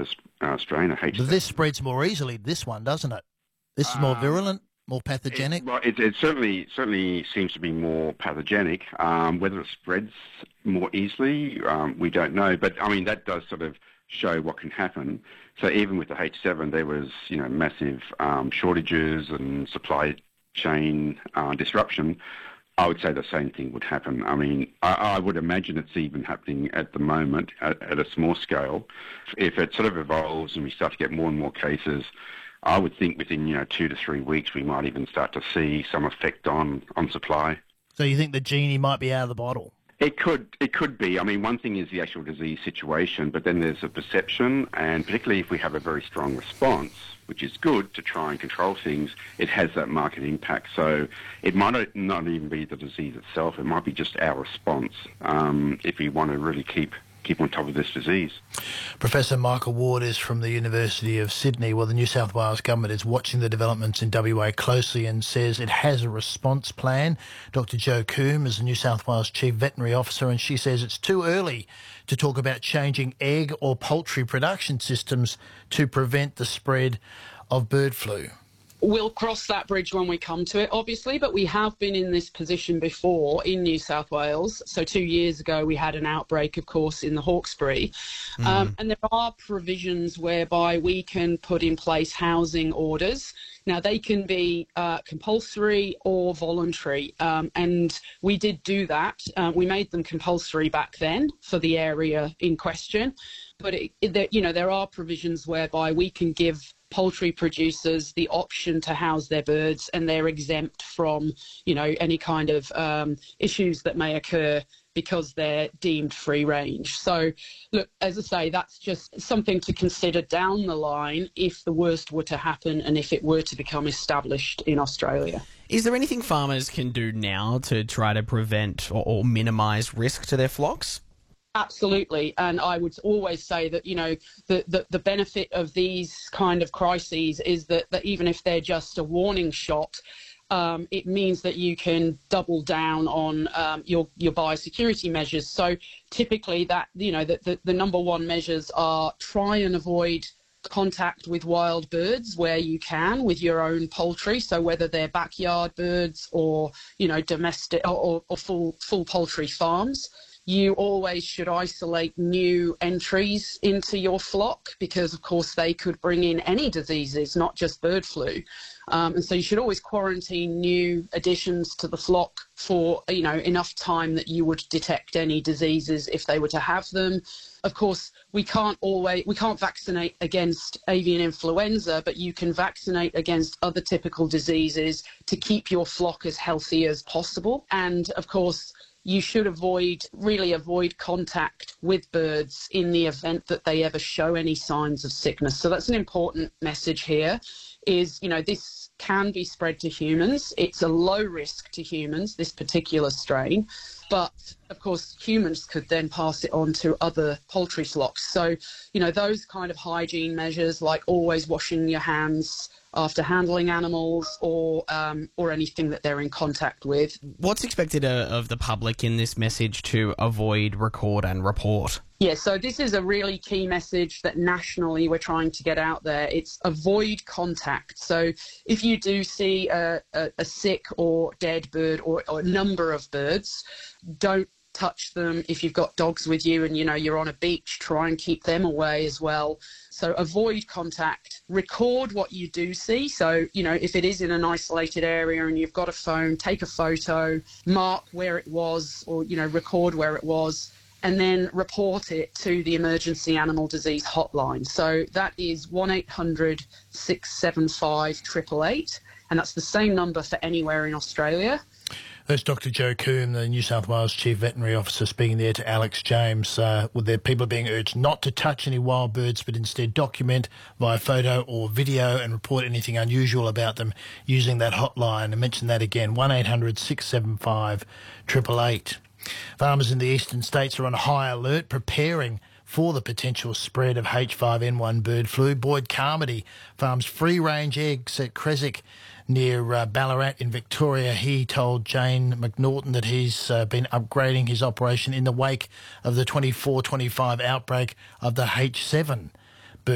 strain, a H7. But this spreads more easily, this one, doesn't it? This is more virulent, more pathogenic? It certainly seems to be more pathogenic. Whether it spreads more easily, we don't know. But, I mean, that does sort of show what can happen. So even with the H7, there was, massive shortages and supply chain disruption. I would say the same thing would happen. I mean, I would imagine it's even happening at the moment at a small scale. If it sort of evolves and we start to get more and more cases, I would think within 2 to 3 weeks we might even start to see some effect on supply. So you think the genie might be out of the bottle? It could be. I mean, one thing is the actual disease situation, but then there's a perception, and particularly if we have a very strong response, which is good to try and control things, it has that market impact. So it might not even be the disease itself. It might be just our response if we want to really keep on top of this disease. Professor Michael Ward is from the University of Sydney. Well, the New South Wales government is watching the developments in WA closely and says it has a response plan. Dr Jo Coombe is the New South Wales Chief Veterinary Officer, and she says it's too early to talk about changing egg or poultry production systems to prevent the spread of bird flu. We'll cross that bridge when we come to it, obviously, but we have been in this position before in New South Wales. So 2 years ago, we had an outbreak, of course, in the Hawkesbury. And there are provisions whereby we can put in place housing orders. Now, they can be compulsory or voluntary, and we did do that. We made them compulsory back then for the area in question. But, there are provisions whereby we can give poultry producers the option to house their birds, and they're exempt from, any kind of issues that may occur because they're deemed free range. So, look, as I say, that's just something to consider down the line if the worst were to happen and if it were to become established in Australia. Is there anything farmers can do now to try to prevent or minimise risk to their flocks? Absolutely. And I would always say that, the benefit of these kind of crises is that even if they're just a warning shot, it means that you can double down on your biosecurity measures. So typically the number one measures are try and avoid contact with wild birds where you can with your own poultry. So whether they're backyard birds or, domestic or full poultry farms. You always should isolate new entries into your flock because, of course, they could bring in any diseases, not just bird flu. And so you should always quarantine new additions to the flock for, enough time that you would detect any diseases if they were to have them. Of course, we can't vaccinate against avian influenza, but you can vaccinate against other typical diseases to keep your flock as healthy as possible. And, of course, you should avoid contact with birds in the event that they ever show any signs of sickness. So that's an important message here is, this can be spread to humans. It's a low risk to humans, this particular strain. But, of course, humans could then pass it on to other poultry flocks. So, those kind of hygiene measures like always washing your hands after handling animals or anything that they're in contact with. What's expected of the public in this message to avoid, record and report? Yeah, so this is a really key message that nationally we're trying to get out there. It's avoid contact. So if you do see a sick or dead bird or a number of birds, don't touch them. If you've got dogs with you and, you're on a beach, try and keep them away as well. So avoid contact, record what you do see. So, if it is in an isolated area and you've got a phone, take a photo, mark where it was or, record where it was, and then report it to the Emergency Animal Disease Hotline. So that is 1800 675 888, and that's the same number for anywhere in Australia. That's Dr Jo Coombe, the New South Wales Chief Veterinary Officer, speaking there to Alex James. With their people being urged not to touch any wild birds, but instead document via photo or video and report anything unusual about them using that hotline. I mention that again, 1800 675 888. Farmers in the eastern states are on high alert, preparing for the potential spread of H5N1 bird flu. Boyd Carmody farms free-range eggs at Creswick near Ballarat in Victoria. He told Jane McNaughton that he's been upgrading his operation in the wake of the 24-25 outbreak of the H7